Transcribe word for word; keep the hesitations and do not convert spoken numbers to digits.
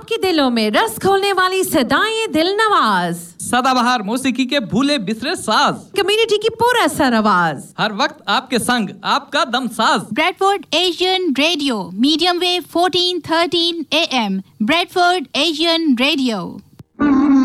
आपके दिलों में रस खोलने वाली सदाएं दिल नवाज, सदाबहार मौसीकी के भूले बिसरे साज, कम्युनिटी की पूरा सर आवाज, हर वक्त आपके संग आपका दम साज। Bradford Asian radio, medium wave fourteen thirteen A M, Bradford Asian radio.